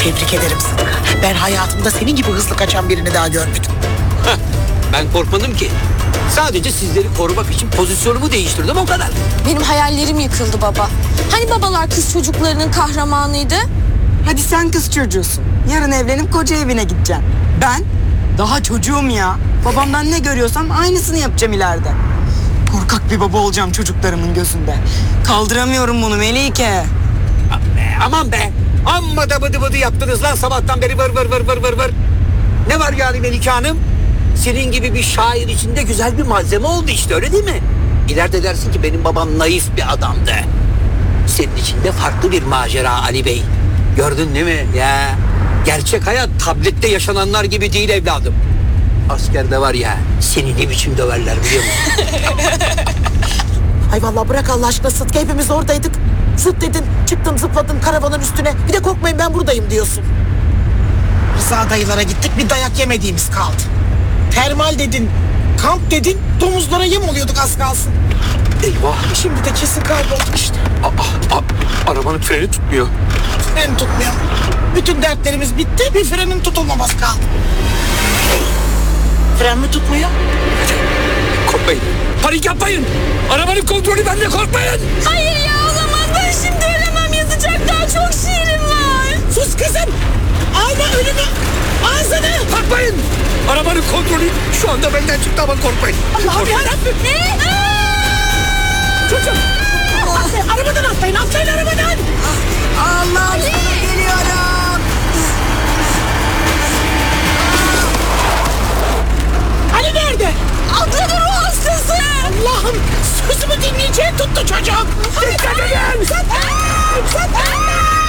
Tebrik ederim Sıtkı. Ben hayatımda senin gibi hızlı kaçan birini daha görmedim. Ben korkmadım ki. Sadece sizleri korumak için pozisyonumu değiştirdim, o kadar. Benim hayallerim yıkıldı baba. Hani babalar kız çocuklarının kahramanıydı? Hadi sen kız çocuğusun. Yarın evlenip koca evine gideceksin. Ben daha çocuğum ya. Babamdan ne görüyorsam aynısını yapacağım ileride. Korkak bir baba olacağım çocuklarımın gözünde. Kaldıramıyorum bunu Melike. Aman be! Amma da bıdı bıdı yaptınız lan sabahtan beri, vır vır vır vır vır vır. Ne var yani Melike Hanım? Senin gibi bir şair içinde güzel bir malzeme oldu işte, öyle değil mi? İleride dersin ki benim babam naif bir adamdı. Senin içinde farklı bir macera Ali Bey. Gördün değil mi ya? Gerçek hayat tablette yaşananlar gibi değil evladım. Askerde var ya, seni ne biçim döverler biliyor musun? Ay vallahi bırak Allah aşkına Sıtkı, hepimiz oradaydık. Zıt dedin, çıktın zıpladın karavanın üstüne. Bir de korkmayın ben buradayım diyorsun. Rıza dayılara gittik, bir dayak yemediğimiz kaldı. Termal dedin, kamp dedin, domuzlara yem oluyorduk az kalsın. Eyvah! Şimdi de kesin kaybolduk işte. Arabanın freni tutmuyor. Fren tutmuyor. Bütün dertlerimiz bitti, bir frenin tutulmaması kaldı. Fren mi tutmuyor? Korkmayın. Panik yapmayın. Arabanın kontrolü bende, korkmayın. Hayır ya, olamaz. Ben şimdi ölemem, yazacak daha çok şiirim var. Sus kızım! Alma önünü! Ağzını! Korkmayın. Arabanın kontrolü şu anda benden çıktı ama korkmayın. Allah'ım yarabbim! Ne? Çocuğum! Atlayın, arabadan atlayın, atlayın arabadan!